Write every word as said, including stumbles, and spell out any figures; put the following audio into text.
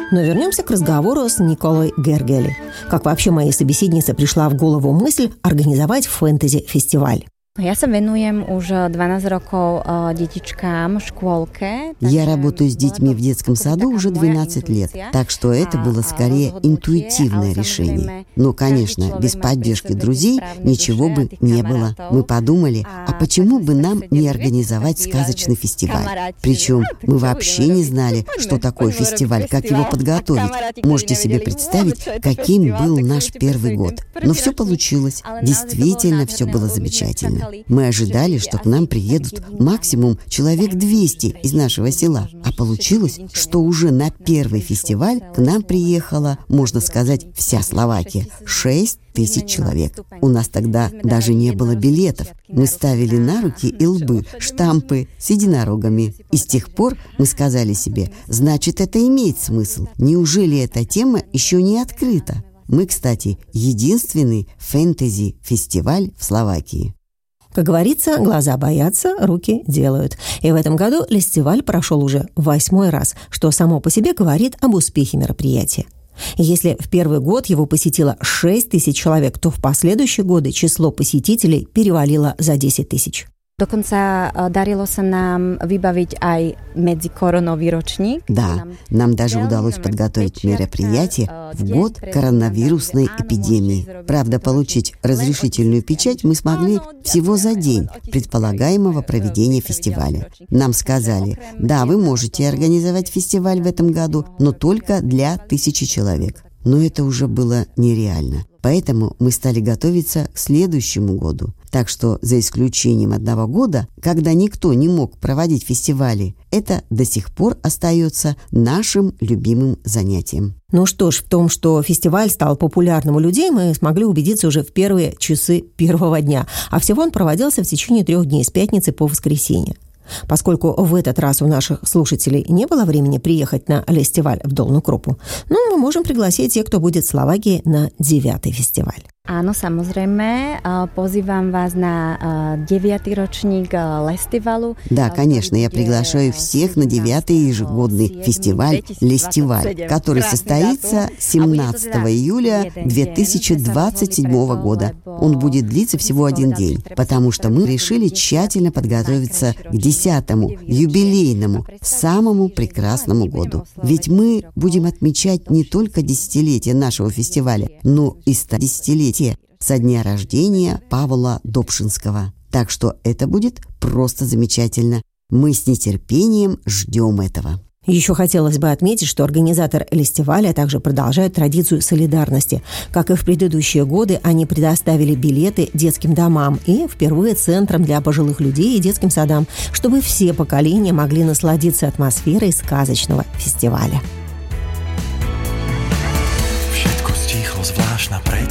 Но вернемся к разговору с Николой Гергели. Как вообще моей собеседнице пришла в голову мысль организовать фэнтези-фестиваль? Ja sa venujem už dvanásť rokov detičkám v škôlke. Я работаю с детьми в детском саду уже двенадцать лет, так что это было скорее интуитивное решение. Но, конечно, без поддержки друзей ничего бы не было. Мы подумали, а почему бы нам не организовать сказочный фестиваль? Причем мы вообще не знали, что такое фестиваль, как его подготовить. Можете себе представить, каким был наш первый год. Но все получилось. Действительно, все было замечательно. Мы ожидали, что к нам приедут максимум человек двести из нашего села. А получилось, что уже на первый фестиваль к нам приехала, можно сказать, вся Словакия. Шесть тысяч человек. У нас тогда даже не было билетов. Мы ставили на руки и лбы штампы с единорогами. И с тех пор мы сказали себе, значит, это имеет смысл. Неужели эта тема еще не открыта? Мы, кстати, единственный фэнтези-фестиваль в Словакии. Как говорится, глаза боятся, руки делают. И в этом году фестиваль прошел уже восьмой раз, что само по себе говорит об успехе мероприятия. И если в первый год его посетило шесть тысяч человек, то в последующие годы число посетителей перевалило за десять тысяч. Dokonca darilo sa nám vybaviť aj medzikoronový ročník. Да, нам даже удалось подготовить мероприятие в год коронавирусной эпидемии. Правда, получить разрешительную печать мы смогли всего за день предполагаемого проведения фестиваля. Нам сказали, да, вы можете организовать фестиваль в этом году, но только для тысячи человек. Но это уже было нереально. Поэтому мы стали готовиться к следующему году. Так что, за исключением одного года, когда никто не мог проводить фестивали, это до сих пор остается нашим любимым занятием. Ну что ж, в том, что фестиваль стал популярным у людей, мы смогли убедиться уже в первые часы первого дня. А всего он проводился в течение трех дней, с пятницы по воскресенье. Поскольку в этот раз у наших слушателей не было времени приехать на фестиваль в Долнú Krupu, ну, мы можем пригласить тех, кто будет в Словакии на девятый фестиваль. Áno, samozrejme. Pozývam vás на девятый ročník фестиваля. Да, конечно, я приглашаю всех на девятый ежегодный фестиваль «Лестиваль», который состоится семнадцатого июля две тысячи двадцать седьмого года. Он будет длиться всего один день, потому что мы решили тщательно подготовиться к десятому, юбилейному, самому прекрасному году. Ведь мы будем отмечать не только десятилетие нашего фестиваля, но и сто десятилетий со дня рождения Павла Добшинского. Так что это будет просто замечательно. Мы с нетерпением ждем этого. Еще хотелось бы отметить, что организатор фестиваля также продолжает традицию солидарности. Как и в предыдущие годы, они предоставили билеты детским домам и впервые центрам для пожилых людей и детским садам, чтобы все поколения могли насладиться атмосферой сказочного фестиваля.